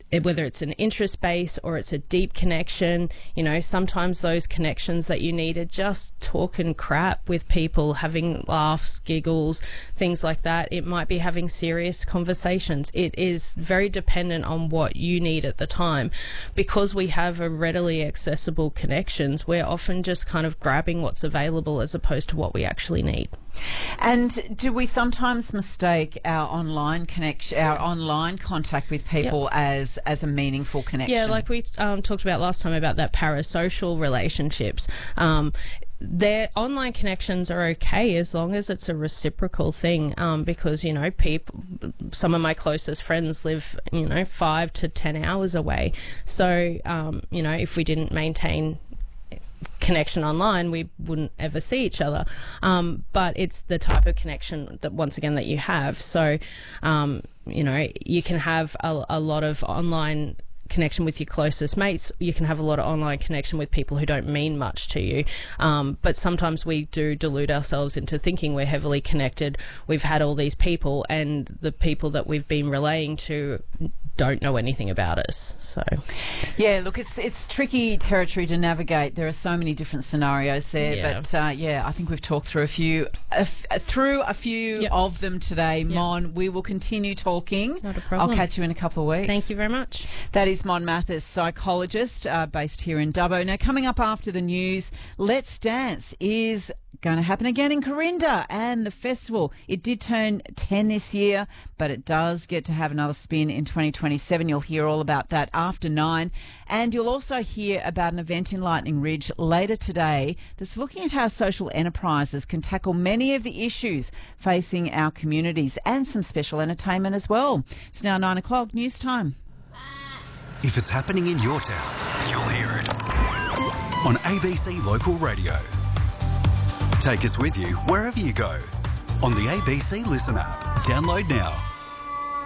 whether it's an interest base or it's a deep connection, you know, sometimes those connections that you need are just talking crap with people, having laughs, giggles, things like that. It might be having serious conversations. It is very dependent on what you need at the time. Because we have a readily accessible connections, we're often just kind of grabbing what's available as opposed to what we actually need. And do we sometimes mistake our online connection, our online contact with people as a meaningful connection? Yeah, like we talked about last time about that parasocial relationships. Their online connections are okay as long as it's a reciprocal thing, because, you know, some of my closest friends live, you know, 5 to 10 hours away. So, you know, if we didn't maintain connection online, we wouldn't ever see each other. But it's the type of connection that, once again, that you have. So, you know, you can have a lot of online connection with your closest mates. You can have a lot of online connection with people who don't mean much to you. But sometimes we do delude ourselves into thinking we're heavily connected. We've had all these people, and the people that we've been relaying to don't know anything about us. So, yeah, look, it's tricky territory to navigate. There are so many different scenarios there, but I think we've talked through a few of them today. Mon, we will continue talking. Not a problem. I'll catch you in a couple of weeks. Thank you very much. That is Mon Mathis, psychologist based here in Dubbo. Now, coming up after the news, Let's Dance is going to happen again in Corinda, and the festival, it did turn 10 this year, but it does get to have another spin in 2027. You'll hear all about that after 9, and you'll also hear about an event in Lightning Ridge later today that's looking at how social enterprises can tackle many of the issues facing our communities, and some special entertainment as well. It's now 9 o'clock, news time. If it's happening in your town, you'll hear it on ABC Local Radio. Take us with you wherever you go on the ABC Listen app. Download now.